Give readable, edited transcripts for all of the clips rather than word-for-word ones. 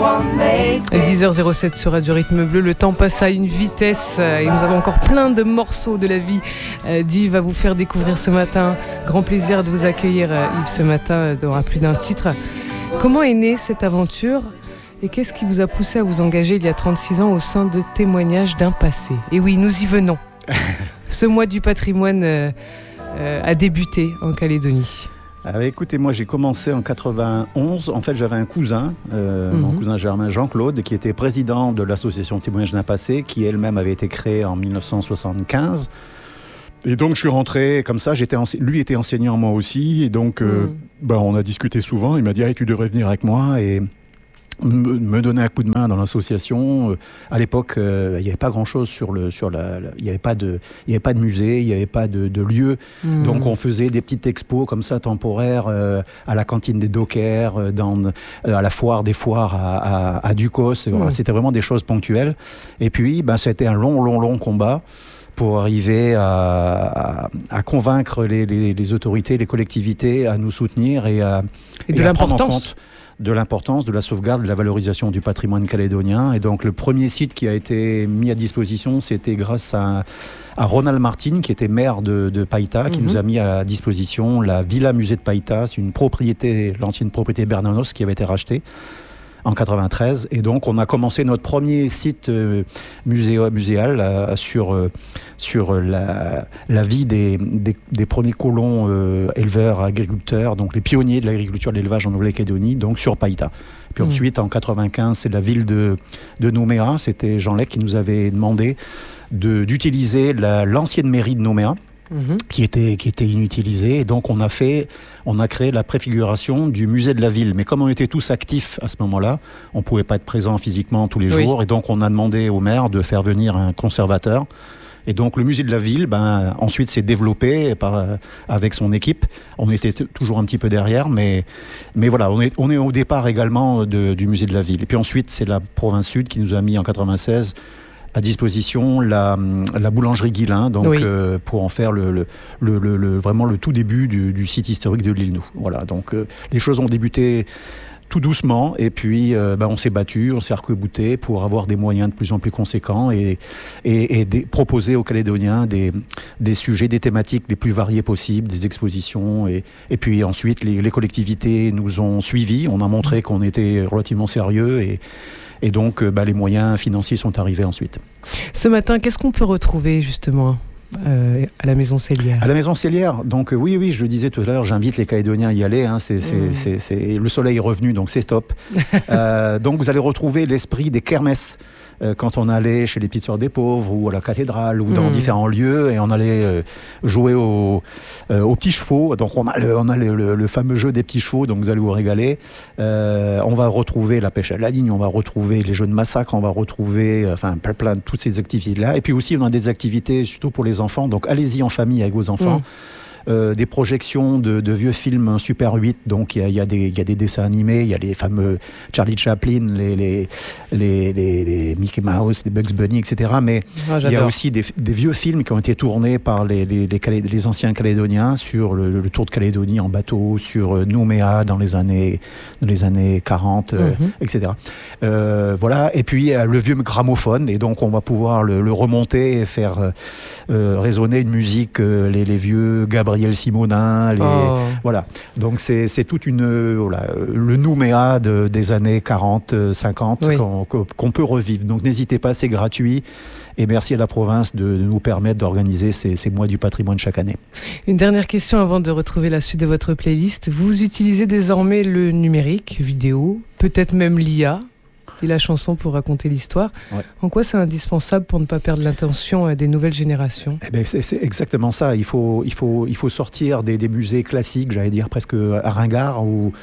10h07 sur Radio Rythme Bleu, le temps passe à une vitesse et nous avons encore plein de morceaux de la vie d'Yves à vous faire découvrir ce matin. Grand plaisir de vous accueillir Yves ce matin, il y aura plus d'un titre. Comment est née cette aventure et qu'est-ce qui vous a poussé à vous engager il y a 36 ans au sein de Témoignages d'un passé? Et oui, nous y venons. Ce mois du patrimoine a débuté en Calédonie. Écoutez, moi j'ai commencé en 91. En fait, j'avais un cousin, mon cousin germain Jean-Claude, qui était président de l'association Témoignages d'un passé, qui elle-même avait été créée en 1975. Et donc je suis rentré comme ça. Lui était enseignant, moi aussi. Et donc on a discuté souvent. Il m'a dit « tu devrais venir avec moi ». Et me donner un coup de main dans l'association. À l'époque, il n'y avait pas grand-chose il n'y avait pas de musée, il n'y avait pas de lieu. Donc on faisait des petites expos comme ça temporaires à la cantine des dockers, à la foire des foires à Ducos. Voilà, c'était vraiment des choses ponctuelles. Et puis, ça a été un long combat pour arriver à convaincre les autorités, les collectivités à nous soutenir et à prendre en compte de l'importance de la sauvegarde, de la valorisation du patrimoine calédonien. Et donc le premier site qui a été mis à disposition, c'était grâce à Ronald Martin, qui était maire de Païta, qui nous a mis à disposition la Villa Musée de Païta. C'est l'ancienne propriété Bernanos qui avait été rachetée en 93. Et donc on a commencé notre premier site muséal sur la vie des premiers colons éleveurs, agriculteurs, donc les pionniers de l'agriculture et de l'élevage en Nouvelle-Calédonie, donc sur Païta. Puis ensuite, en 95, c'est la ville de Nouméa. C'était Jean Lec qui nous avait demandé d'utiliser l'ancienne mairie de Nouméa, qui était inutilisée. Et donc on a créé la préfiguration du musée de la ville. Mais comme on était tous actifs à ce moment-là, on ne pouvait pas être présent physiquement tous les jours. Et donc on a demandé au maire de faire venir un conservateur. Et donc le musée de la ville, ensuite s'est développé avec son équipe. On était toujours un petit peu derrière, mais voilà, on est au départ également du musée de la ville. Et puis ensuite, c'est la province sud qui nous a mis en 96 à disposition la boulangerie Guillain, donc pour en faire vraiment le tout début du site historique de l'île Nou. Voilà, donc les choses ont débuté tout doucement, et puis on s'est battu, on s'est arc-bouté pour avoir des moyens de plus en plus conséquents et proposer aux Calédoniens des sujets, des thématiques les plus variées possibles, des expositions, et puis ensuite les collectivités nous ont suivis, on a montré qu'on était relativement sérieux et donc les moyens financiers sont arrivés ensuite. Ce matin, qu'est-ce qu'on peut retrouver justement à la Maison Cellière? À la Maison Cellière, donc oui, je le disais tout à l'heure, j'invite les Calédoniens à y aller. Le soleil est revenu, donc c'est top. Donc vous allez retrouver l'esprit des kermesses. Quand on allait chez les Petites Sœurs des Pauvres ou à la cathédrale ou dans différents lieux, et on allait jouer aux petits chevaux. Donc on a le fameux jeu des petits chevaux, donc vous allez vous régaler. On va retrouver la pêche à la ligne, on va retrouver les jeux de massacre, on va retrouver plein de toutes ces activités-là. Et puis aussi on a des activités surtout pour les enfants, donc allez-y en famille avec vos enfants. Des projections de vieux films Super 8, donc il y a des dessins animés, il y a les fameux Charlie Chaplin, les Mickey Mouse, les Bugs Bunny, etc. Mais il y a aussi des vieux films qui ont été tournés par les anciens Calédoniens sur le tour de Calédonie en bateau, sur Nouméa dans les années 40, etc. Voilà, et puis le vieux gramophone, et donc on va pouvoir le remonter et faire résonner une musique, les vieux Gabriel Simonin, voilà. Donc c'est toute le Nouméa des années 40, 50 qu'on peut revivre. Donc n'hésitez pas, c'est gratuit. Et merci à la province de nous permettre d'organiser ces mois du patrimoine chaque année. Une dernière question avant de retrouver la suite de votre playlist. Vous utilisez désormais le numérique, vidéo, peut-être même l'IA et la chanson pour raconter l'histoire. En quoi c'est indispensable pour ne pas perdre l'intention des nouvelles générations? C'est exactement ça. Il faut sortir des musées classiques, j'allais dire presque ringards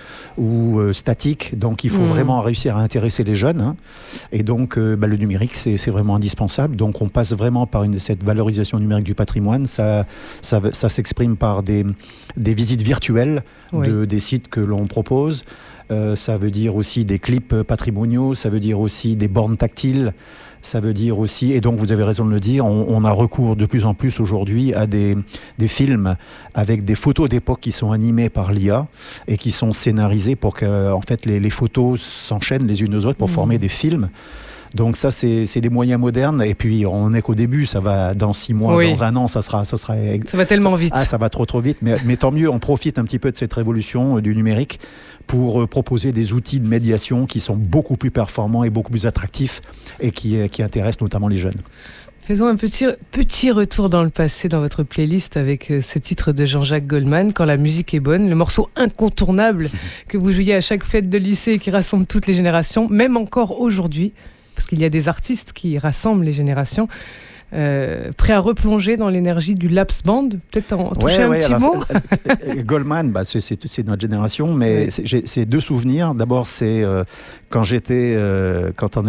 ou statiques. Donc il faut vraiment réussir à intéresser les jeunes. Et donc le numérique, c'est vraiment indispensable. Donc on passe vraiment par cette valorisation numérique du patrimoine. Ça s'exprime par des visites virtuelles des sites que l'on propose. ça veut dire aussi des clips patrimoniaux, ça veut dire aussi des bornes tactiles, ça veut dire aussi, et donc vous avez raison de le dire, on a recours de plus en plus aujourd'hui à des films avec des photos d'époque qui sont animées par l'IA et qui sont scénarisées pour que en fait, les photos s'enchaînent les unes aux autres pour former des films. Donc ça, c'est des moyens modernes. Et puis, on n'est qu'au début. Ça va dans 6 mois, dans 1 an, ça va tellement vite. Ça va trop vite. Mais tant mieux, on profite un petit peu de cette révolution du numérique pour proposer des outils de médiation qui sont beaucoup plus performants et beaucoup plus attractifs et qui intéressent notamment les jeunes. Faisons un petit retour dans le passé dans votre playlist avec ce titre de Jean-Jacques Goldman, Quand la musique est bonne, le morceau incontournable que vous jouiez à chaque fête de lycée et qui rassemble toutes les générations, même encore aujourd'hui. Parce qu'il y a des artistes qui rassemblent les générations, prêts à replonger dans l'énergie du Laps Band. Peut-être en toucher un petit mot. Goldman, c'est notre génération, mais c'est 2 souvenirs. D'abord, c'est quand on